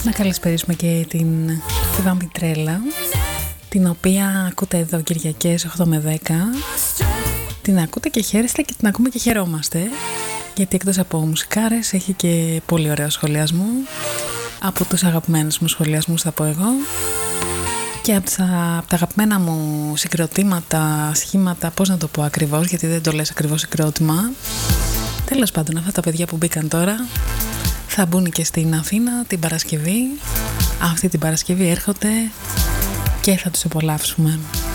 Να καλησπερίσουμε και την Βαμπιτρέλα, την οποία ακούτε εδώ Κυριακές 8 με 10. Την ακούτε και χαίρεστε και την ακούμε και χαιρόμαστε, γιατί εκτός από μουσικάρες έχει και πολύ ωραίο σχολιασμό. Από τους αγαπημένους μου σχολιασμούς θα πω εγώ, και από τα αγαπημένα μου συγκροτήματα, σχήματα, πώς να το πω ακριβώς, γιατί δεν το λες ακριβώς συγκρότημα. Τέλος πάντων, αυτά τα παιδιά που μπήκαν τώρα θα μπουν και στην Αθήνα την Παρασκευή. Αυτή την Παρασκευή έρχονται και θα τους απολαύσουμε.